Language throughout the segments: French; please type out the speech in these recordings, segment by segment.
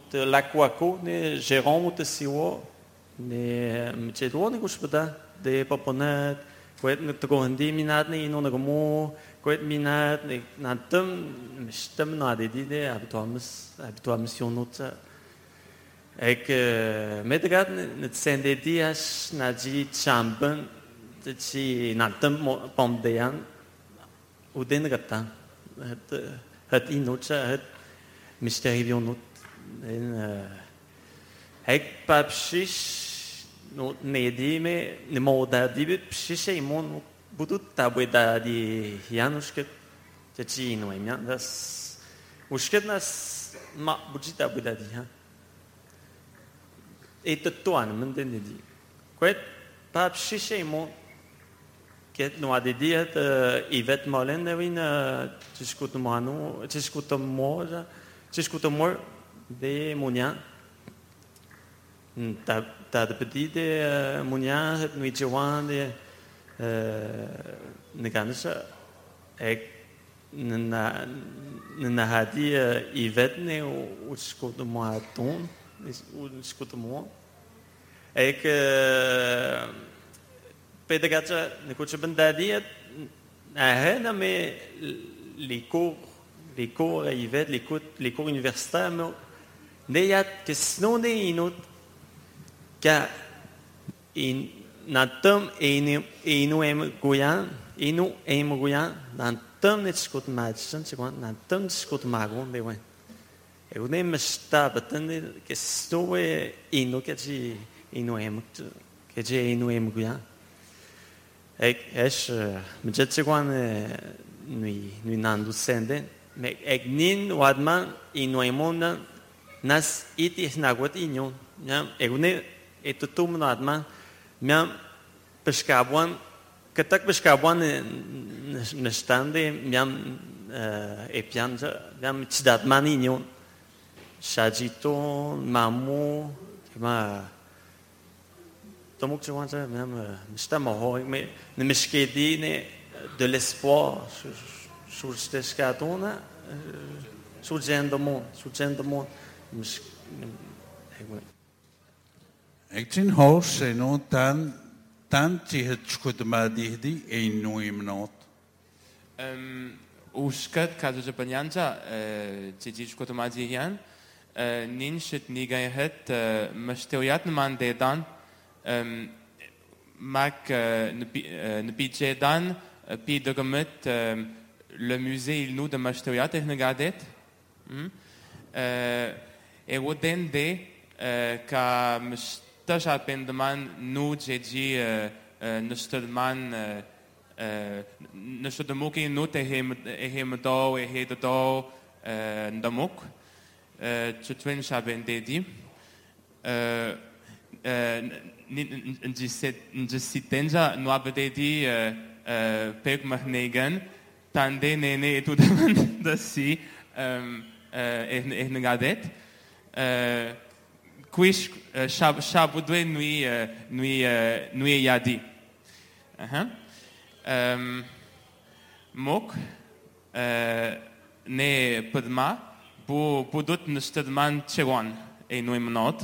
te lakuako ne Jérôme te siwo ne mchedo ne kushpata de paponet kwet ne to hindi minat ne ino nagmo kwet minat ne nantem stem na de habituamus sionotsa ek metgat ne sende dias na ji champen ci nantem pomdean uden gata het inotsa het mysteriionot en ek papshish no nedi me ne moda di pshishe imon budut tabeda di janushket ci no emia das ushket nas ma budita beda di ha et toan menden di kwet papshishe imon ket no adedi het Yvette Molen nevin tiskutumano tiskutumora tiskutumor de Monia ta de petite Monia het nu Johan de ne ganse ek na hadi Yvette ne tiskutumor ton tiskutumor ek pedagogia ne coach bandadi na me les cours à Yvette, les cours universitaires, mais il y a que sinon des inut car natam inu goyan natam ne discut magician c'est quoi natam discut magon de ouais et on aime sta batande que sinon inu que ci inu goyan es me jette quoi nui nandu sende me egnin wadman inoimona nas iti snagot inyon nyam egune etutum nadman nyam pescabuan katak pescabuan nestande nyam epianja nyam tidatman inyon shajito mamu ma tomuk chwanza nyam stamo me ne meskedi ne de l'espoir sur cette scatona sur gendemon Ik tin hos en no tan ti het skutma di en no imnot. Uskat kazu japanyanja ti skutma di yan nin shit niga het masteliat man de dan mak ne pije dan puis de commettre le musée il nous de Mashtoyat et Negadet et au dende ka mstasha pendeman nous jeji nustelman nustelmoki nous te hem do e he do ndamok tutwen shaben dedi njisitenja no abedi pek mahnegan tande nene etu da si ehnegadet quish shabudwe nui yadi mok ne padma budut nstadman chewan e nui mnot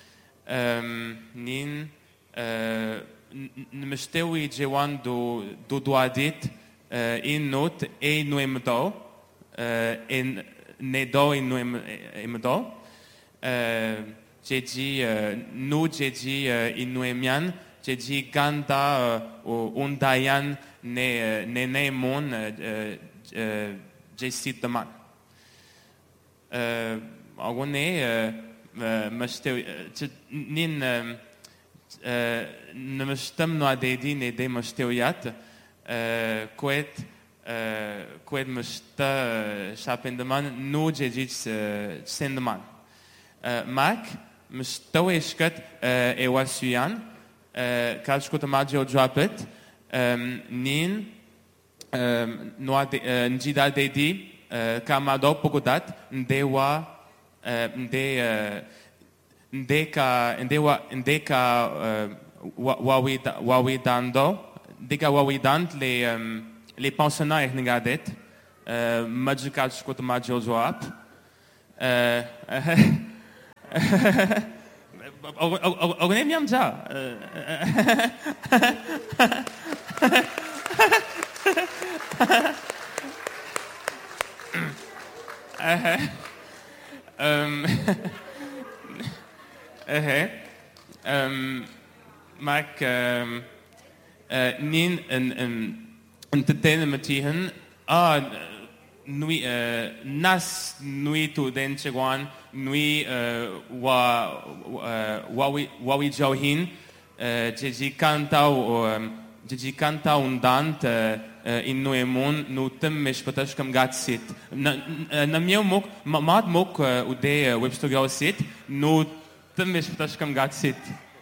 nin nmestewi jewan do doadit in not e noemdo in nedo in noemdo jeji no jeji in noemian jeji ganda undayan ne mon jesit de man agone mestewi nin نمشتم ناديدين يدي مشتويات كويت مشتا شابندمان نو جيجيت سندمان ماك مشتويشكت ايواسيان كالشكوت ماجيو جوابت نين نجيدا ديدي كامادو بوكودات نديوا ndeka wawidant les pensionnaires negadet magical skot majo zoap Ogni miam già. Maak nin een tetene met tihen. Nui nas nui tu den chegwan nui wa jauhin jeji canta un dant in noemon nu temmesh patash kam gatsit na mieu mok mat mok ude websto gausit nu temmesh patash kam gatsit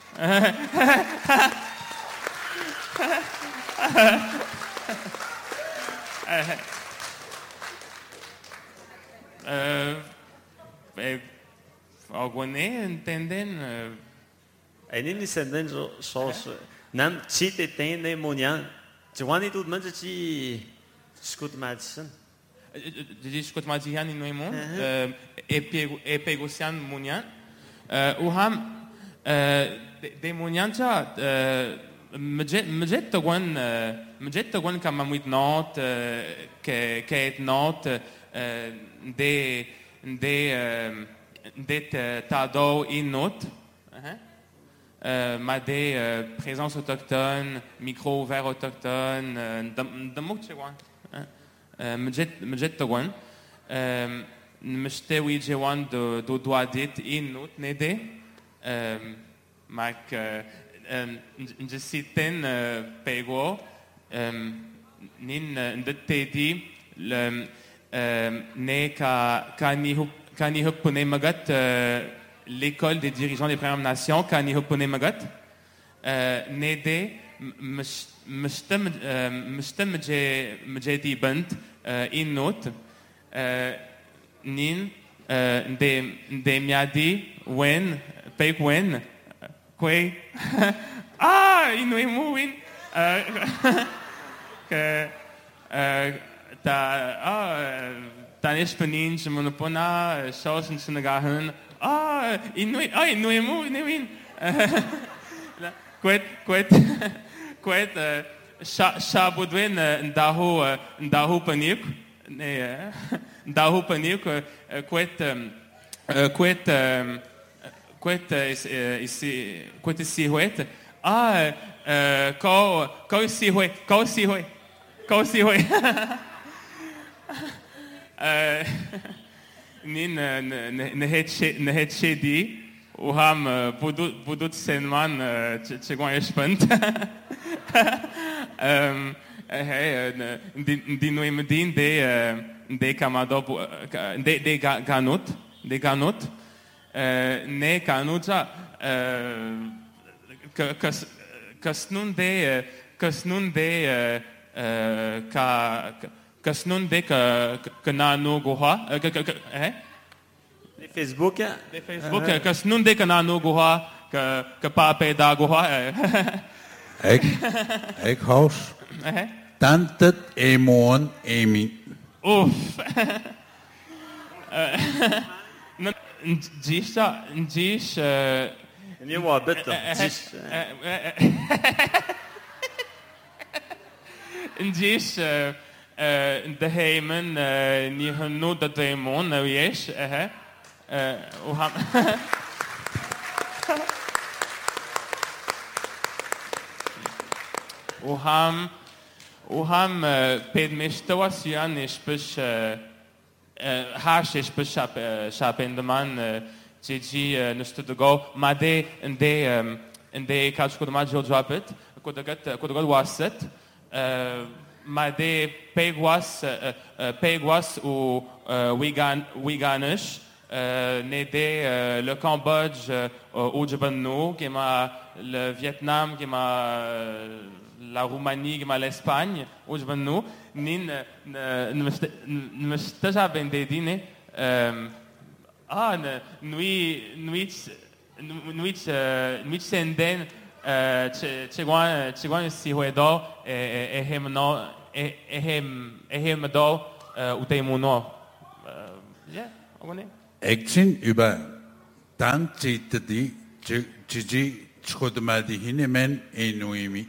Algune entenden Ai ni senden sos nam chi te ten ne monian. Jwani tu man chi skut madsen. Deci scot magian in noemon epegosian monian uham de moniancha مجد تقول كم ميت نوت كيت نوت دي تادو in note ما دي présence autochtone micro ouvert autochtone de موت شوان مجد تقول مشتوي جوان دو دواديت in note ندي ماك Njessiten pego nin ndetedi ne kani hupune magat l'école des dirigeants des Premières Nations kani hupune magat nede mstem mjedi band in note nin de miadi wen pek wen Kwe inuimuin ta nespenin se monopona sausen se nagahen inuimuin kwet shabudwen ndahu panik ndahu panik kwet Quet si huet ko si huet nin ne het shedi uham budut senman chegwan espant di noemedin de kamado de ganot ne kanuja kasnun de kananu goha Facebook kasnun de kananu goha ka pape da goha ek haus tantet emon emi Dziś nie ma bitte dziś de heimen nie hanu dat demon nou yes uham pedmestwas yan ispes hash ispes shapendeman Gigi nustudugo made and they catch could imagine drop it could get was it made pegwas ou wiganish n'aidé le Cambodge au Djibouti qui m'a le Vietnam qui m'a la Roumanie qui m'a l'Espagne au Djibouti nin ne staja ben dedine nuit senden chegwan si huedo ehemdo utemuno yeah ogone Action über tan chitadi chiji chkodmadi hinemen enuimi.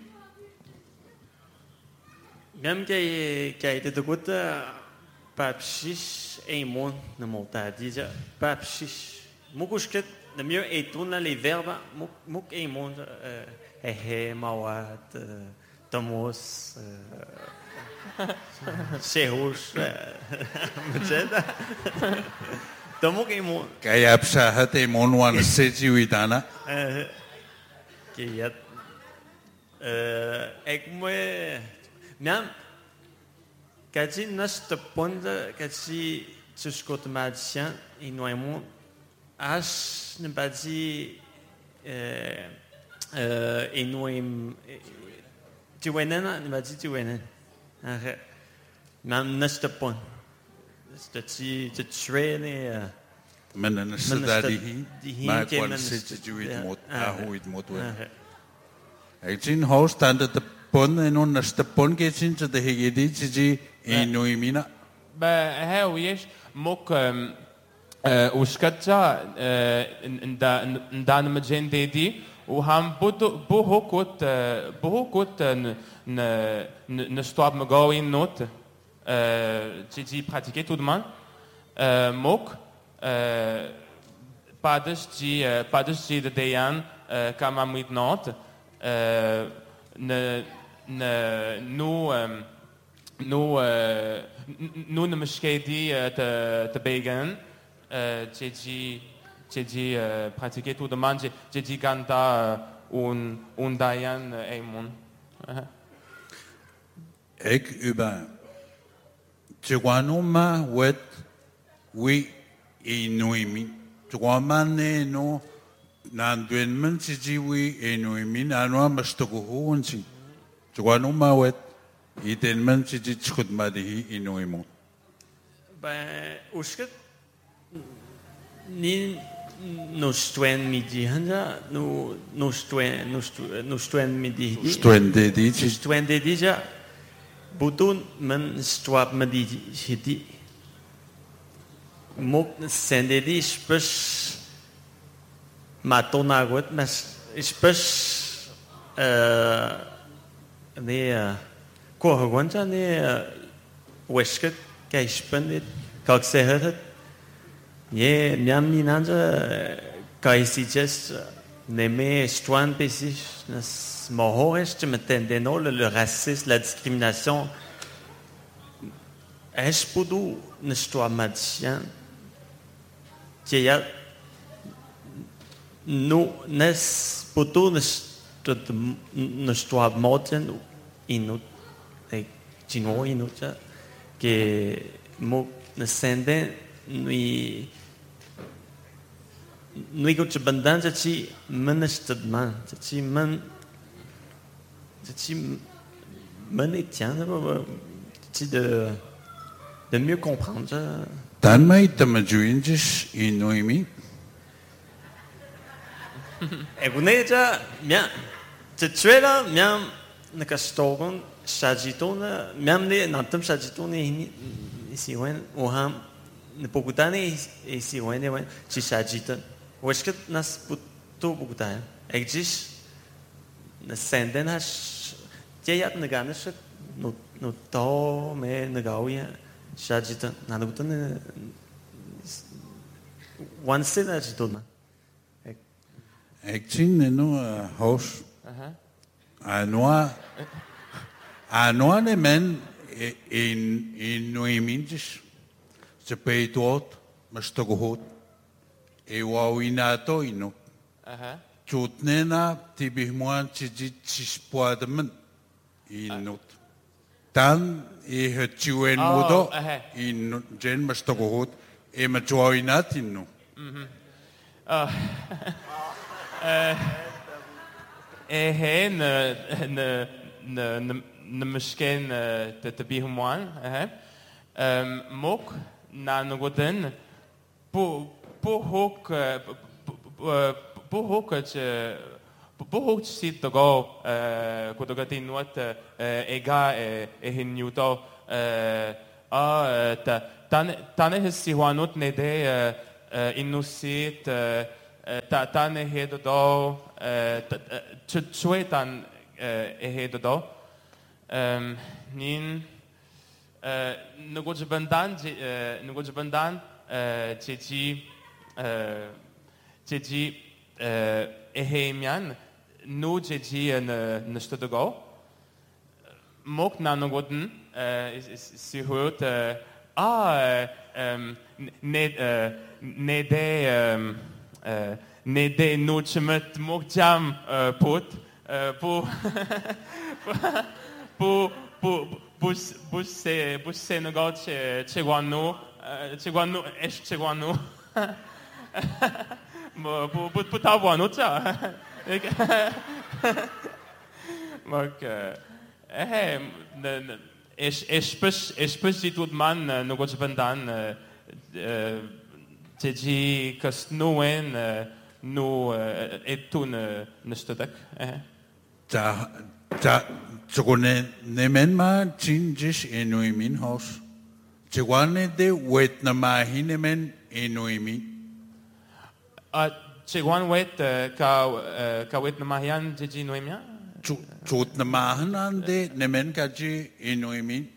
Même qu'il a été de côté, papchiche et mon ne m'ont pas dit, papchiche. Moukouchket, le mieux est tourner les verbes, mouk et mon, mawat, tomos, shehouch, mjeda. Tomok et mon. Kaya psahat e monwan seji widana. Qui est, avec moi, même, quand tu n'as pas point, quand tu scotches magicien, il nous aimons, H ne pas dit, il nous aime, tu vois non, ne pas dit tu vois non, même n'as pas point, tu tues les, من السدادي ما كان سجويد موت أهويد موت وين. أكين هوس تاند تبون إنه نستبون كيسين تدهيدي تجي إنه يمينا. بهاويش موك وشكتشا ندان مجين ديدي وهم بوهوكوت نستواب مقاوين نوت تجي pratiquer tout de même موك Padres de Dayan, Kamamit Not, nous ne m'schedi te bégan, j'ai dit pratiquer tout de même, j'ai dit ganta un Dayan Aimon. Ik über Chihuahua wet we Inuimi. Tuamane no Nanduenman Sijiwi Inuimi, Anua Mastoguhunsi. Tuanuma wet Idenman Sijichud Madi Inuimo. Ben, Usket, ni nostuen midi handa, nostuen midi. Stuen dedi. Nostuen dedi ja. Budun men stwap midi hidi. Mok sendedi spes matonagot mas spes ne kohagwanta ne wesket kai spendet kak sehet ye miam minanja kai sijes ne me stwan pesis nas mohores te metende no le racisme la discrimination est poudou ne stwa madien Tja, nu nes putu nes tua moten inut chino inucha que mo nesende nui gut bandanza chi menestadman chi man étient chi de mieux comprendre Tanmai tamajuinjis Inuimi. Eguneja, miam, tsuela, miam, nakastogon, sajitona, miam ne, nantam sajitona, ici, wen, oham, ne pokutane, ici, wen, ci sajitan. Wesket nas puto pokutane. Exis, na senden has, tiayat naganas, no to, me, nagawia. Sajitan, nanutan one sin ajituna. Acting no house. Anua ne men in Nuiminjis. Se peituot, mastoguhut. Ewawinato inu. Chutnena tibihmuan chijichispuadaman inut. Tan het juwen modo in gen mastogohut majoinat innu. ne misschien te bihumwan mok na ngoden pohok sit to go kudogati nuot ega hinjuto tane hesiwanut ne de innusit Tan ehedodo, chue tan ehedodo. Nin nugojabandan, jeji ehemian, nu jeji nustodogo. Mok nanogoden, si hoort, nede nochemet mokjam pot, busse nogot chegwanu, putawanu cha. Mok, espes dit wat man nogot bandan, jeji kasnuen nu etun nestodek. Tsukune nemenma chinjish enuimin house. Tsukwane de wetnama hinemen enuimin. Tsukwan wet ka wetnama hian jeji nuimia. Tsutnama hanande nemen kaji enuimin.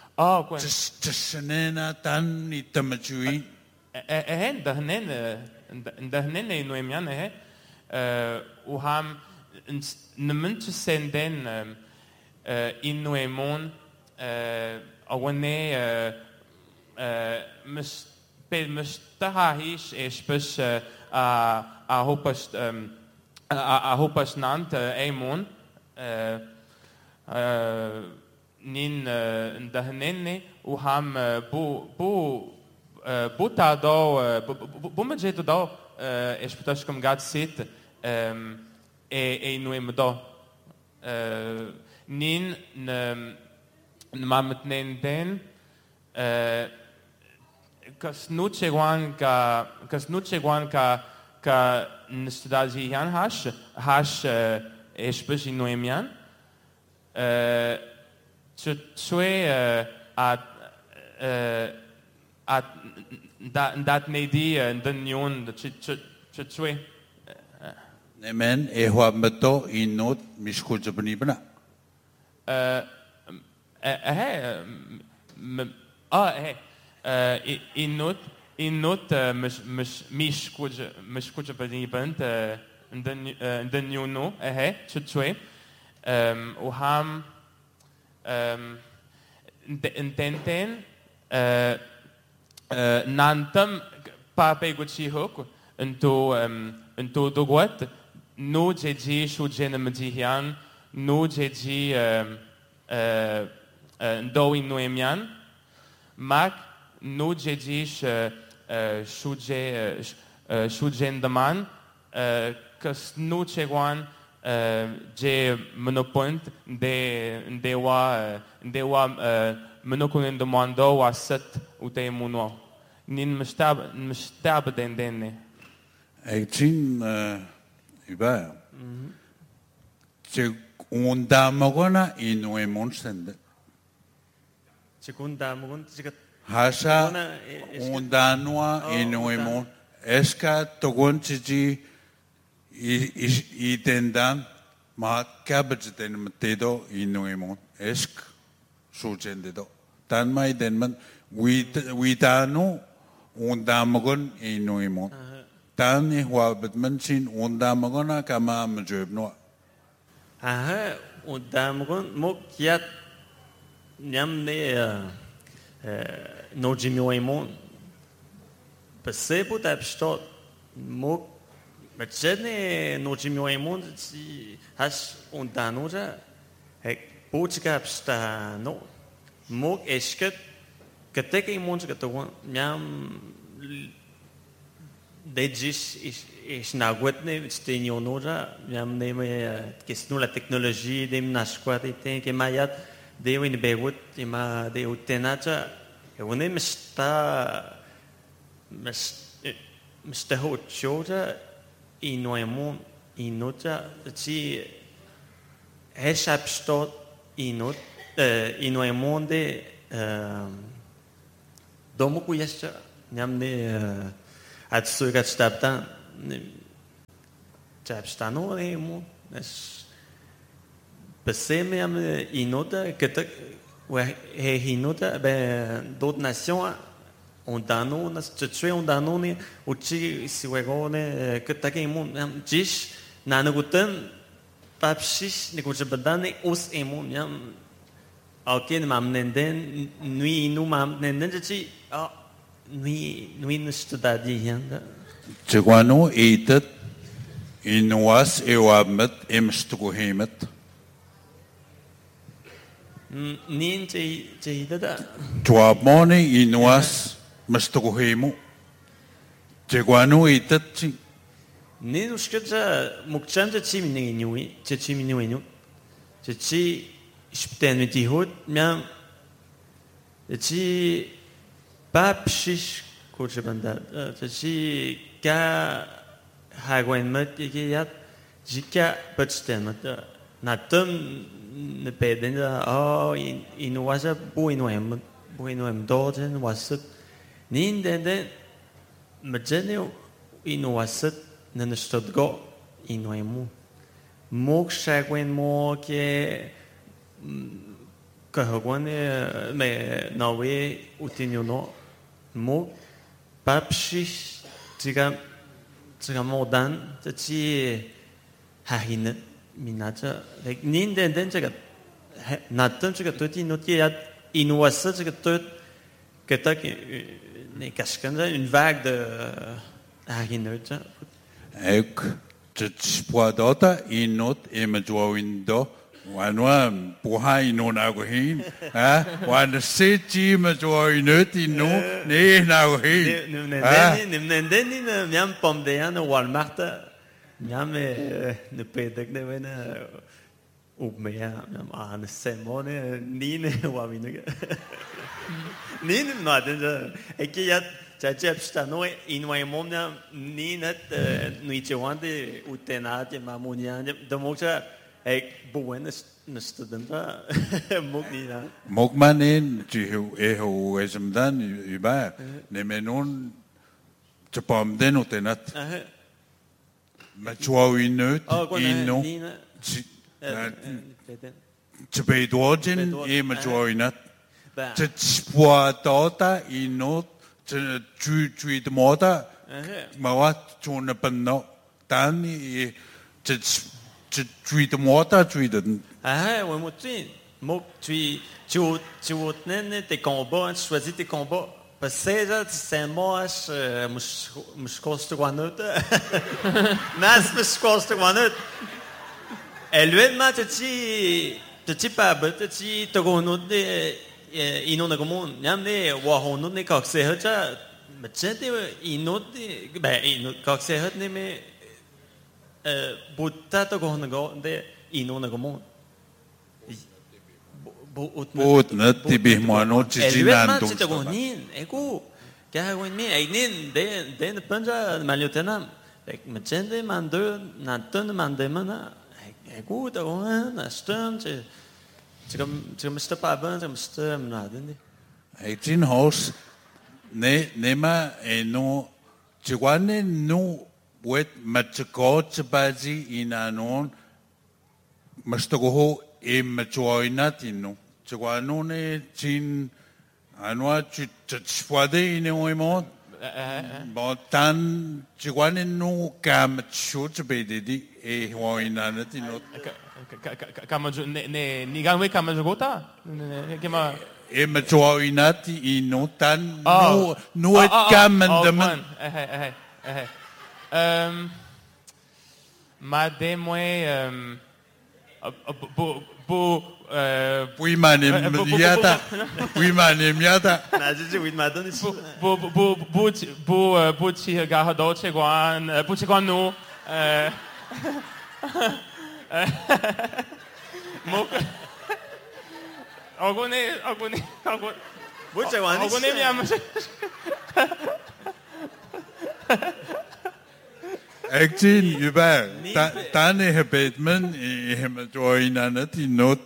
Tsenena tan itamachui. Dahnen enuimian uham nemmen senden inuemon awane mustahish espes a hopas nant emon nin dahnenne uham butado bumajeto espetas comme gad sit inuemdo nin mametnen den kasnuchewan ka nstadazian hash espes inuemian tsue at dat nedi den yon tsue Nemen ehwameto inot mishkujabanibana. Inot mishkujabanibant den yono tsue uham intenten nantam papeguchi hok into dogot no jeji shujen mjihian no jeji do inuemian mak no jeji shujen daman kas no chegwan je monopoint dewa monokunen demando wasat ute muno nin mstab denne Eitin über. Undamogona inuemon sende. Hasha undanua inuemon. Eska togonchiji itendan ma kabajten matedo inuemon. Esk sujendedo. Tanmai denman widanu undamogon inuemon. Tani huabetman sin undamagona kama mjubno. Undamagon mokiat nyamne no jimioemon. Pesebo tapstot mok machene no jimioemon si has undanoja hek bochkapsta no mok esket kateke imons katawan nyam Dejis is nagwetne stenionora yam neme kesno la technologie dem nasquat iten ke mayat de win begut ima de utenacha one mista hochota inoemon inota si hesapstot inot inoemon de domo kuyascha yam ne At suigat stapta Chapstano ne mo es beseme am inota que he inota d'autres nations on dano nas tue on dano ne uchi siwegone que take mo jish nanagutan papshish ne kuche badane os emo yam alken mam nenden nui nu mam nenden chi nui nustudadi yanda Tiguano eatet inuas ewamet emstuguhemet. Nin chehidada. Tuabmone inuas mstuguhemu. Tiguano eatet chi. Nin uskatja mukchanja chiminui chiminui. Chi spten mit die hut miam. Chi papshish coach banda. Chi ka hagwen met yat jika patsten met natum ne peden in wasa buinoem doden was nin den majene in wasat nan stodgo inoemu mok shagwen mo ke kahagwane me nawe utinyono mok papshish 지가 모단 저치 하히는 미나자 닌덴덴 제가 나던 제가 또티 노티야 이노와서 제가 또 그딱 네 cascanda une vague de hahinet ek tspoadota inot emjoindo wanwa puha inonagohin wan sechi mjoinot ino ne nagohin nimnendeni miam pomdeana Walmart miam ne pedek ne vena ubmea miam an semone nine wamine nine naden ekiyat chachepstano inwaimomna ninat nuichewande utenat mamunian democha ek buenas nastudenta moknina mokmanen jihu eho esmdan uba nemenon chapamden utenat machuawinut ino chbedojen e machuawinat chpwadota ino chuidmoda mawat chunapanno tani chuidmoda chuiden ouais moi tu nene tes combats tu choisis tes combats parce que ça c'est moi je coste quoi note nas je coste quoi note elle m'a tu pas tu togonote inona como nyamne wahonone kaksehacha machete inote inot kaksehat ne me butta togonogo de inona como bot nat tibihmano chichinan dum togonin eko kawen me ainin de panja maliotenam machende mando naton mandemana eko togon astam 지금 Mr. Paban, Mr. Mnaden. Eitin house nema eno chiguane no wet matchko chbaji inanon mastogo machoinatino chiguano ne chin anwa chfwade ineoimo botan chiguane no kam chutbededi e hoinanatino Niganwe Kamajogota? Emajoinati inotan no kamandaman. Mademwe Puimane miata. Naji with madon is Buchi Gahado Cheguan, Buchiguanu. Actually, you bet. Tane hebetman hemajoinanat not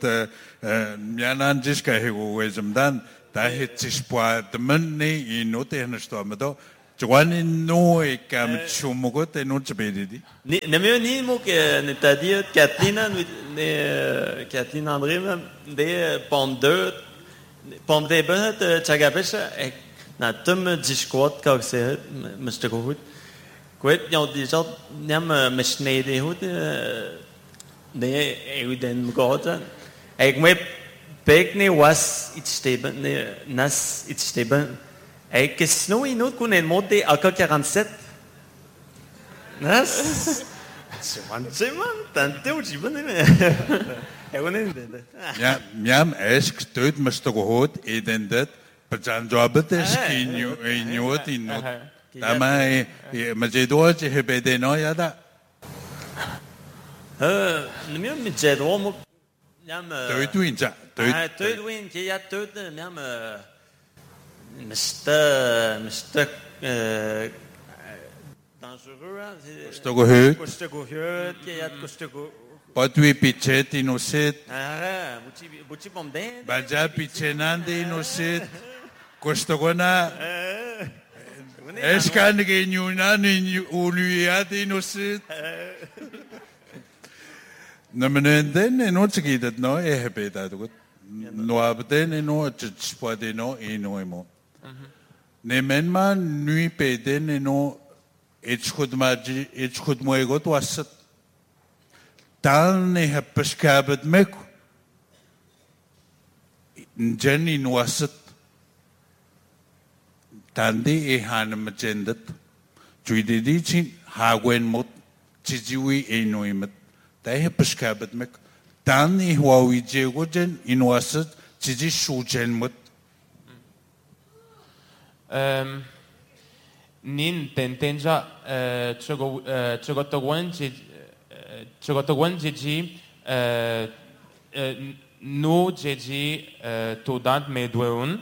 miananjiska hewesmdan da het sich poadman ne inote henstamato Joani no e kam chumugo te no chbedidi. Ne mieux ni mo que ne t'a dit Kathleen Kathleen André de pomme de ben chagapesh na tum discord как se Mr. Goed. Kwet jou die zal nem mesnede goed ne den gehad. Ik me bekne was iets steben nas iets steben. Ik is nou in ook een mode AK-47. Nas? Zeman, tante hoe je bent. Ja, miam esk stoot Mr. Goed eden dat pajan jobbet is in jood in not. Tama majedoa je hebede no yada. Nu met jedoa mo miam. Toituin ja. Toituin je ja toit miam. Mr. dangereux. Kostegohut, Kostegohut. Patui pichet inoset. Buti bomden. Baja pichenande inoset. Kostogona. Eskan genyuna ni uluiat inoset. Namenen no tskidat no ehbeta dugot. No abden no tspodeno inoemo. Nemenma nui peden no het moegot was het. Dan heb beschabeld mek. Jenny was het. Dan die han mejendet. Juidi die chin hagwen mot. Chijiwi enoimet. Daar heb beschabeld mek. Dan die huawi jegojen in was het. Chiji shujen mot. Nin tentenja chogotowan jeji no jeji todant medweun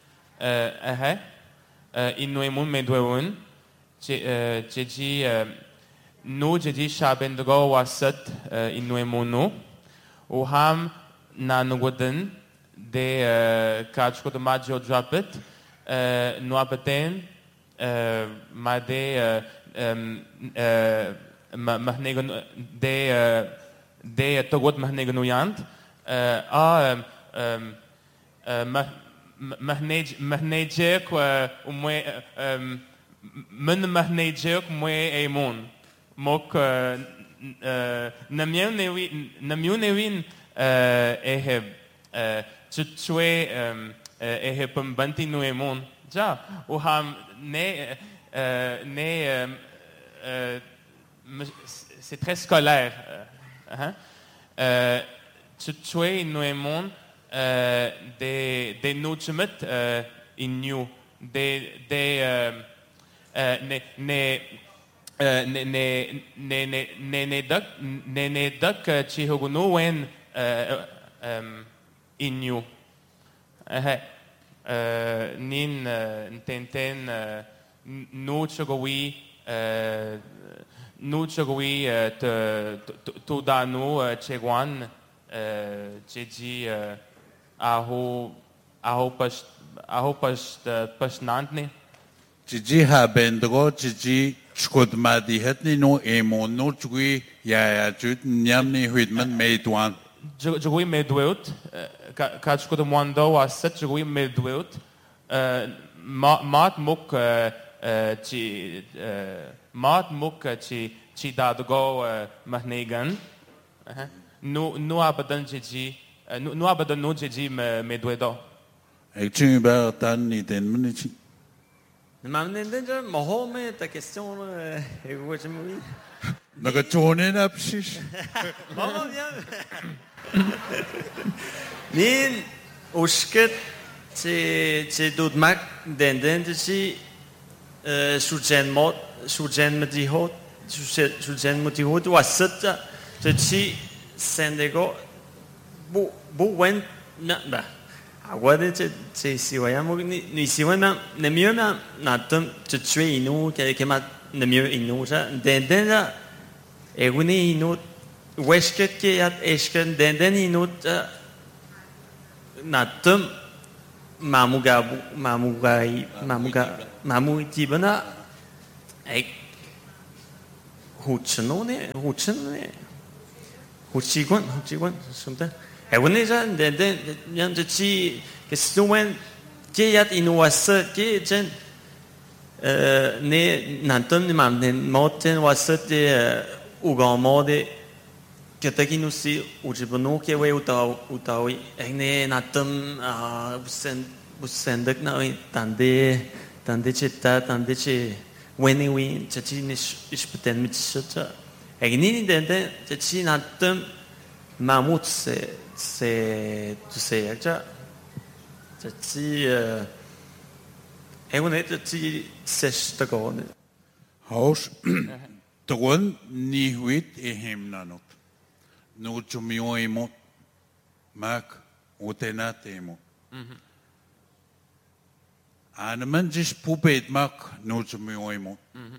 inuemun medweun jeji no jeji shabendgo wasat inuemuno uham nanugoden de kachko de majo drapet no apaten ma de mahnegan de togot mahneganuyant mahnejek umwe men mahnejek mwe emon mok namyunewin eheb chutchwe eheb pambanti no emon ja uham c'est très scolaire. Tu es noémon des notumet innu ne dak chihogunoen innu. Nin tenten no chogowi nu chogwi to danu chegwan jeji aho pasnantne jeji habendgo jeji chkodmadi hetni no emon no chugwi ya jut nyamni huidman meidwan jogwi medweut ka chkodmwando wasat jogwi medweut mat muk Mat muk chi dadgo mahnegan. Nu abadan jeji nu abadan no jeji medwedo. Ik tu bar tan ni den minute. Mamnendenja mohome ta question et vous je me dis. Naga tonen apsis. Maman bien. Nin usket c'est dudmak den jeji Sujan Matihot was such a she sendego bu went not ba. What did it say? Ni siwana Nemiona natum to train no came out Nemur in Nota, then Eguni note Westket at Eshken, then he note natum Mamugabu Mamugai Mamu Tibana ek Huchigun, something. When is that? Then young to see the student, Jayat in was Jayen ne Nanton Mountain Mountain was the Ugamo Katakinusi, Ujibonoke way Utawi, Ene Natum Busendak now Tande Chita, Tandiche, when we Chachinish is pretend with such. Egni dente ci natem mamut se tu se ja ci egonet ci sesta gone Haus Tron ni huit hemnanot no chumioimo mak utenatemo Anmanjis pupet mak no chumioimo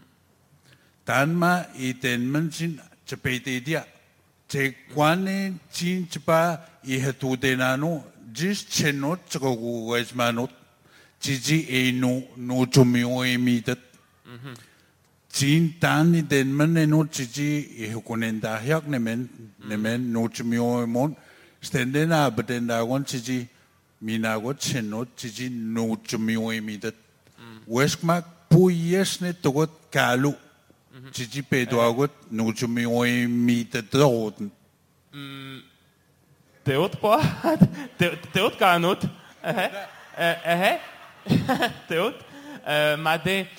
Tanma iten mensin cepete dia. Cekwane cin cepa ihatu denano jis cenot cekogu wesmanot cici eno no cumio emitet. Cin tani den meneno cici ihukunenda hiak nemen no cumio emon stendena bedendagon cici minagot cenot cici no cumio emitet. Wesmak puyesne togot kalu. Cici pedoagot nu cumi oi mi te droden. Teot pa, teot kanut, teot, ma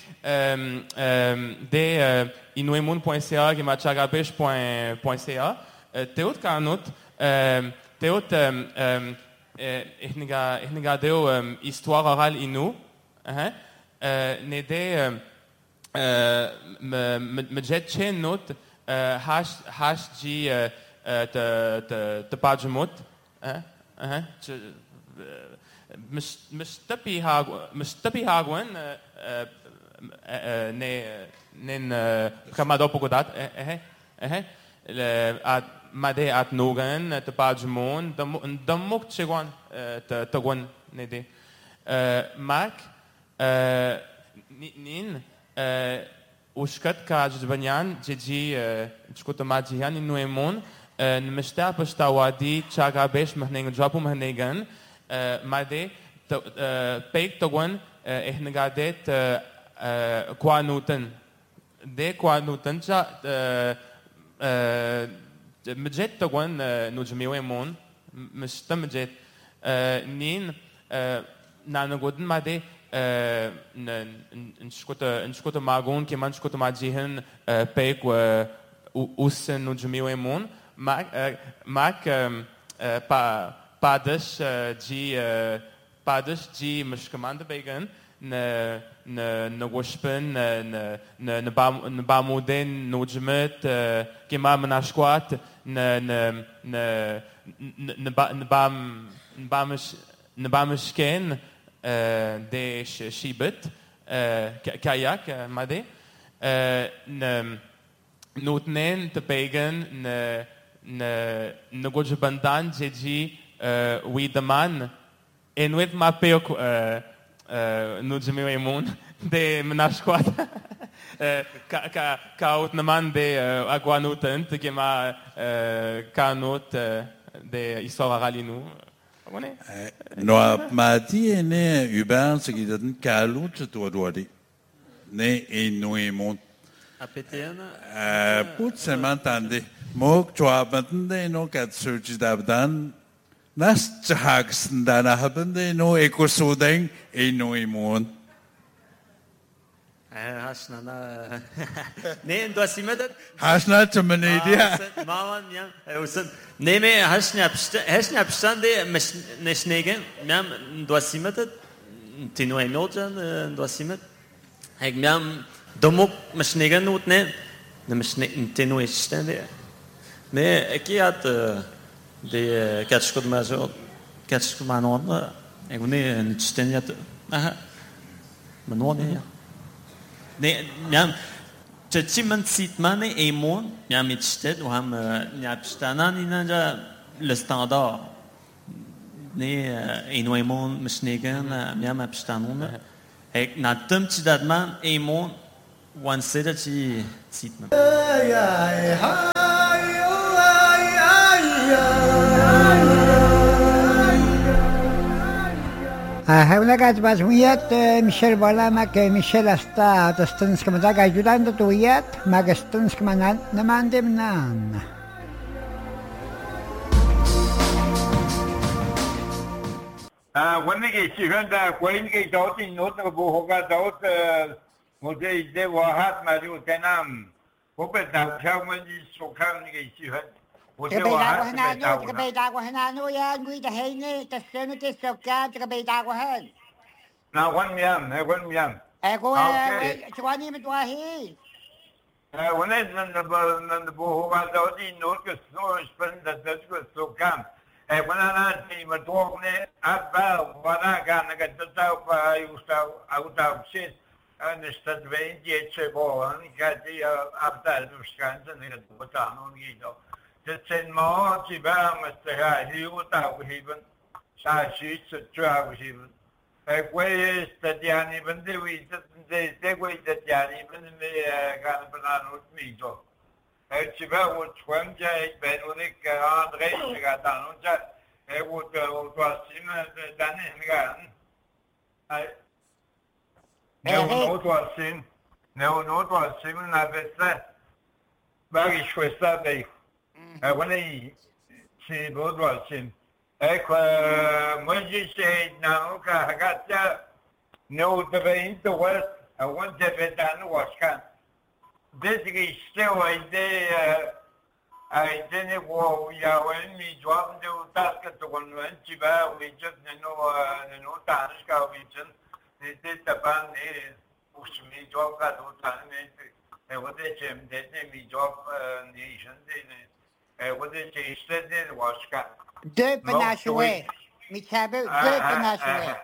de inuemun.ca qui m'a chagapesh.ca, teot kanut, teot ich niga deo histoire orale inu, ne de مجد شين نوت هاش جي تباجموت مش تبي هاغون نين كما دوبو قدات ما دي ات نوغن تباجمون دموك تشيغون تغون ندي ماك نين وشكت كاجبانيان جيجي شكوت ماجيان إنه إيمون نمشتا بشتاوادي تشاغا بيش مهنيغ جابو مهنيغن مادي بيك توغن إحنا قادت كوانوتن دي كوانوتن جا مجد توغن نجميو إيمون مشتا مجد نين نانغودن مادي نشكوت ماغون كمان نشكوت ماجيهن بيك ووسن نجميو إيمون ماك بادش جي مش كمان دبيجن نوشبن نبامودين نوجمت كمان مناشكوات نبامشكين de shibet kayak made nutnen te pagan ne gojebandan jeji we the man in with ma peok nujmeimon de menashkwat ka utnaman de aguanutent que ma kanot de isoralinu No mati ne uban se qui donne kalut to doadi ne enuemon put se mantande mok choabande no kat search dabdan nas chags dana habande no ekosodeng enuemon Hasna nee du hast immer Hasna temenedia Maman ja nee me hasna abstande ne snegen miam du hast immer tino emojan du hast immer ik miam domok mesnegen not ne mesnegen tino istande nee ik had de katskod maar zo katskod maar non ik nee niet stende aha maar non ja Nee, miam, tchiman sitmane emon, miam itchtet, ou ham niapstanan inanja le standard. Nee, eno emon mesnegen, miam abstanon. Ek na tum tchidadman emon, one sitter til Tidman. Hevla gazbazmiyet Michel Bola mak Michel asta tastans kama daga ayudan da tuyat magastans kama namandem nan. When they get children that when they don't know the Bohoga out, they were hot Mario Tenam. Hope that how many so come get children. Kabaidaguhanano yan, we the Hane, the Senator of God, Kabaidaguhan. Now, 1 million, 1 million. I go away, 20 minutes. When I run the Bohoga out in Norcus, no spend that was so come. And when I see my dog, about what I got the top, I used out of shit. And the stud vein, yet, and got the after the scans and the bottom on Guido. The same more, Chiba, Mr. High, he would have even such sheets of travel even. Where is the Jan even they wait that Jan even in the Ganapan with me. Chiba would swim Jay, Benedict, Andre, Gatanuja, I would was him done in the garden. I no note was seen, no note was seen, and I bet Bagish was that day. When I see both was him. When you say now, I got no the way into West, I want to be done was can. This is still a day. I didn't go. Yeah, when we dropped the task to one when Chiba, we just no task region. They did the band push me job at all time. And what they said, they me job nation. What they said, it was cut. Deux panache, Michabu, deux panache.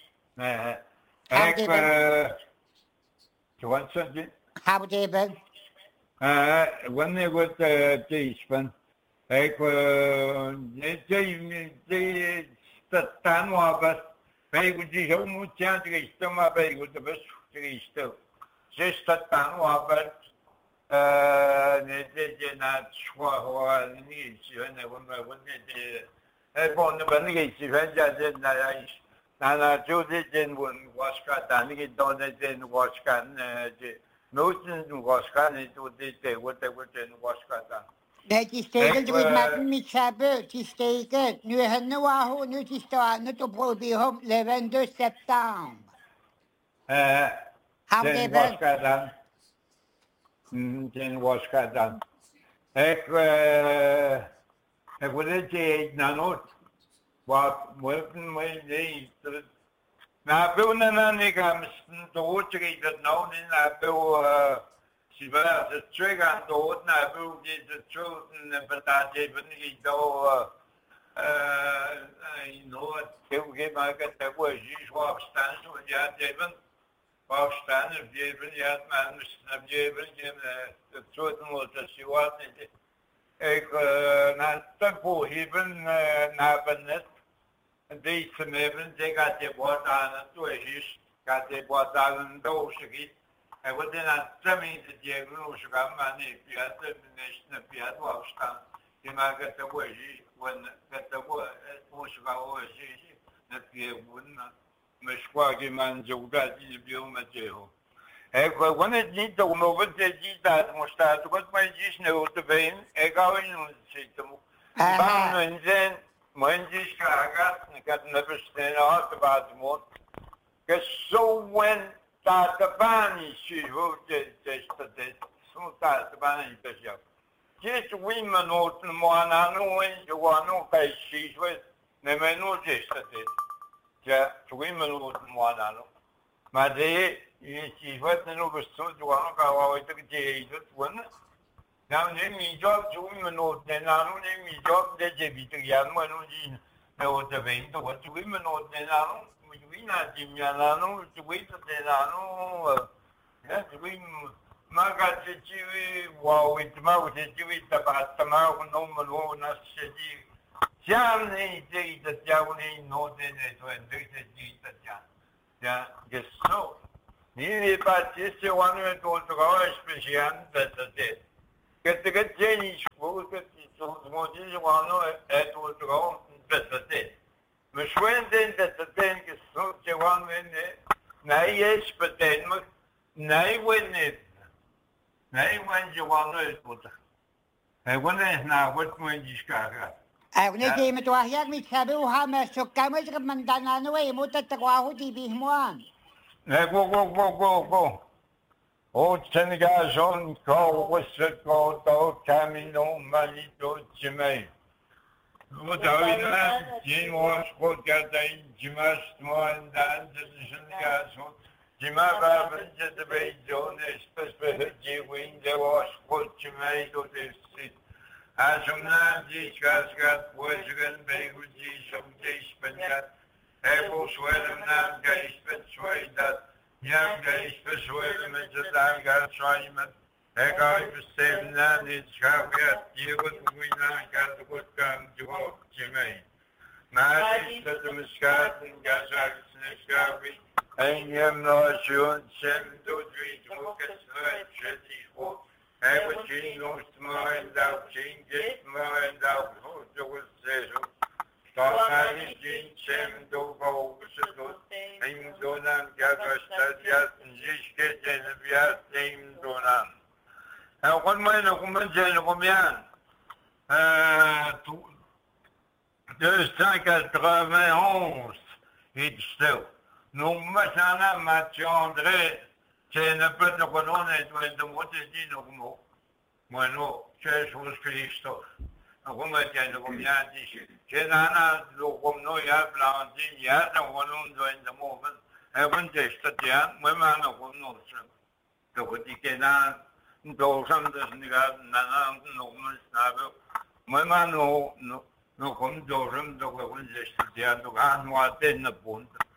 What something? How would they be? When they were teaspoon, they stand over. They would be almost gently stomach with the best still. Just that time over. They did not swallow needs you, and I wouldn't. I want the benefits, and I do this in one wash cut, and it don't in wash can. Nothing was canny to this what they would in wash cut. That is taken with Madame Michabu, to stake it. You had no aho, no to start, not to probably home 11 September. How they wash cut done. Then wash cut done. I wouldn't say none what working when they. Now, Bill and comes to watch it known in Bill. She was a trigger and the old Nabu did the truth and the potato, but he know, I know what he'll give. I got the words you swap stands with Yad Devon. Bob Stan of Javen, Yad Man of Javen, the truth and what she wanted. Not simple, even Nabanet. And they some even they got the water on the twist, got the water on those again. I was not telling the Javan man if you had the nation of Piat Wabstan. You might get the way when get the word was that you wouldn't. Meshwagi man Joga is Biomateo. When it need to move it, they did that must start what my Jish know the vein, a going on the system. And then when this got never stand out about the more. Because so when that the ban is she wrote this, so that the ban is just women out in one, I know when you want no face she's with, never noticed it. Yeah, women out in one, I know. My day, she's with the over so to one of our age one. Now, name me job to women out, then I don't name me job that they be to young one who know the way to what women out, then I know. We not Jim Yanano to wait to the yes, we Magat wow with the mouth about the mouth no one not said Johnny did the Johnny no then it when they did the John. Yeah, just so. Ni Baptiste, one went to the special that get the Jenny school, get one at all better. Mschwenden dat de denk is zo te wanneer nee is betekent nee wanneer nee wanneer je wanneer moet hij wanneer nou wat moet je schakelen wanneer je met waar je met hebben hoe gaan we zo komen ze met dan aan we moeten te waar die bihman nee go o Senegal zo'n call was het call to camino malito chimay. Wat hou je nou? Je was goed gedaan, je was mooi en dan is een gas. Je maar waar je de bij zo'n is, specifiek je win, je was goed je mee tot is zit. Als je na die gas gaat, was je een beetje die zo'n geest gaat. Hij was wel een naam geest met zwaai dat. Ja, geest bezwaren met je daar gaat zwaai met. Ik ga even steven naar dit schaapje. Je wordt goed naar gaat goed kan je mee. Maar het is dat de mischaten gaat zaken schaapje. En je hebt nog zo'n zin doet wie het ook is uit die goed. Hij wordt geen nog maar en dat geen gist maar en dat goed zo is zo. Dat hij niet geen zin doet boven ze doet. En zo dan gaat er staat ja een zichtje en een viaat nemen doen aan. En wat mij nog een beetje om je dus dat ik 91 iets stil. Nu met een Mathieu André, c'est un peu de colonne et de moitié dit nous. Moi non, c'est chose Christophe. On va dire nous bien dit. J'ai nana lo comme nous ya blandi ya dans on doit de moment. Et on dit c'est moi maintenant on nous. Donc dit que dans doosam dus niga nana nomus nabe mama no comme doosam donc on dit c'est bien donc on va tenir bon